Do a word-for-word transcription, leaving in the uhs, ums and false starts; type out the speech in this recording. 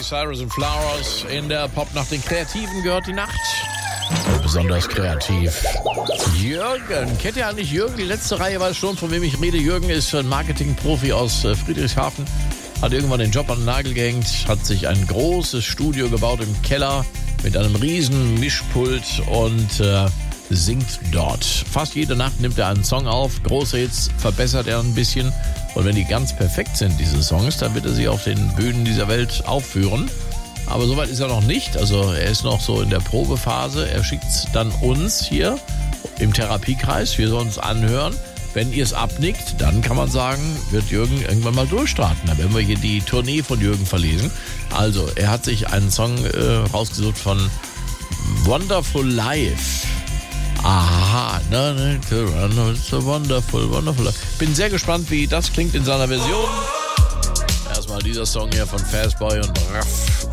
Cyrus and Flowers. In der Popnacht den Kreativen gehört die Nacht. Besonders kreativ. Jürgen. Kennt ihr eigentlich Jürgen? Die letzte Reihe weiß schon, von wem ich rede. Jürgen ist ein Marketingprofi aus Friedrichshafen. Hat irgendwann den Job an den Nagel gehängt. Hat sich ein großes Studio gebaut im Keller mit einem riesen Mischpult und äh, singt dort. Fast jede Nacht nimmt er einen Song auf. Große Hits verbessert er ein bisschen. Und wenn die ganz perfekt sind, diese Songs, dann wird er sie auf den Bühnen dieser Welt aufführen. Aber soweit ist er noch nicht. Also er ist noch so in der Probephase. Er schickt es dann uns hier im Therapiekreis. Wir sollen es anhören. Wenn ihr es abnickt, dann kann man sagen, wird Jürgen irgendwann mal durchstarten. Dann werden wir hier die Tournee von Jürgen verlesen. Also er hat sich einen Song äh, rausgesucht von Wonderful Life. Aha, no need to run, it's a wonderful, wonderful life. Bin sehr gespannt, wie das klingt in seiner Version. Erstmal dieser Song hier von Fastboy und Raff.